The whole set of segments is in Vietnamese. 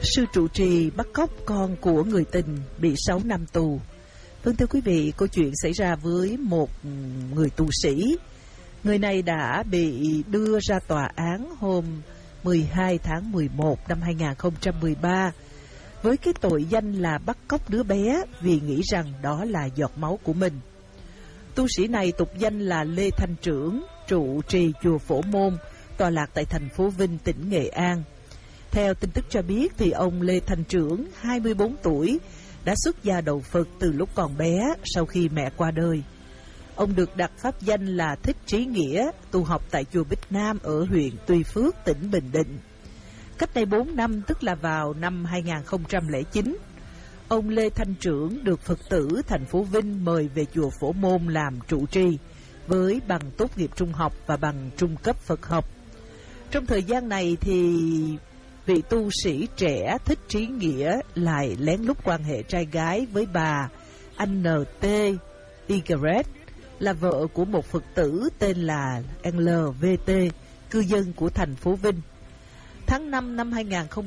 Sư trụ trì bắt cóc con của người tình bị 6 năm tù. Vâng, thưa quý vị, câu chuyện xảy ra với một người tù sĩ. Người này đã bị đưa ra tòa án hôm 12 tháng 11 năm 2013 với cái tội danh là bắt cóc đứa bé vì nghĩ rằng đó là giọt máu của mình. Tu sĩ này tục danh là Lê Thanh Trưởng, trụ trì chùa Phổ Môn, tọa lạc tại thành phố Vinh, tỉnh Nghệ An. Theo tin tức cho biết thì ông Lê Thanh Trưởng, 24 tuổi, đã xuất gia đầu Phật từ lúc còn bé sau khi mẹ qua đời. Ông được đặt pháp danh là Thích Trí Nghĩa, tu học tại chùa Bích Nam ở huyện Tuy Phước, tỉnh Bình Định. Cách đây 4 năm, tức là vào năm 2009, ông Lê Thanh Trưởng được Phật tử thành phố Vinh mời về chùa Phổ Môn làm trụ trì với bằng tốt nghiệp trung học và bằng trung cấp Phật học. Trong thời gian này thì vị tu sĩ trẻ Thích Trí Nghĩa lại lén lút quan hệ trai gái với bà N.T. Igret, là vợ của một Phật tử tên là LVT, cư dân của thành phố Vinh. Tháng 5 năm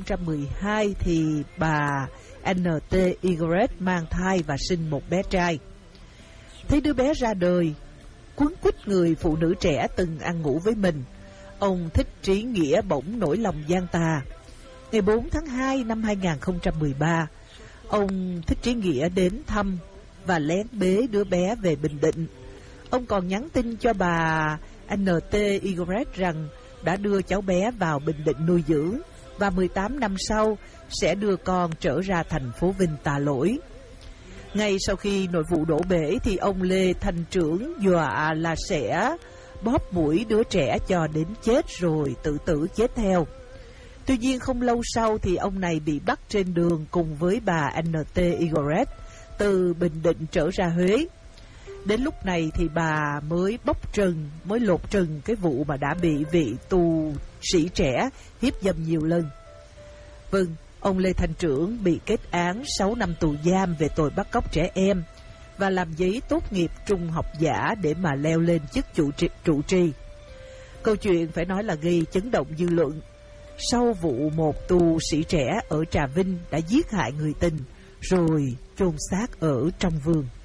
2012 thì bà N.T. Igret mang thai và sinh một bé trai. Thấy đứa bé ra đời, quấn quýt người phụ nữ trẻ từng ăn ngủ với mình, ông Thích Trí Nghĩa bỗng nổi lòng gian tà. Ngày 4 tháng 2 năm 2013, ông Thích Trí Nghĩa đến thăm và lén bế đứa bé về Bình Định. Ông còn nhắn tin cho bà N.T. Igret rằng đã đưa cháu bé vào Bình Định nuôi dưỡng và 18 năm sau sẽ đưa con trở ra thành phố Vinh tạ lỗi. Ngay sau khi nội vụ đổ bể thì ông Lê Thanh Trưởng dọa là sẽ bóp mũi đứa trẻ cho đến chết rồi tự tử chết theo. Tuy nhiên không lâu sau thì ông này bị bắt trên đường cùng với bà N.T. Igret từ Bình Định trở ra Huế. Đến lúc này thì bà mới mới lột trần cái vụ mà đã bị vị tu sĩ trẻ hiếp dâm nhiều lần. Vâng, ông Lê Thanh Trưởng bị kết án 6 năm tù giam về tội bắt cóc trẻ em và làm giấy tốt nghiệp trung học giả để mà leo lên chức trụ trì. Câu chuyện phải nói là gây chấn động dư luận sau vụ một tu sĩ trẻ ở Trà Vinh đã giết hại người tình rồi chôn xác ở trong vườn.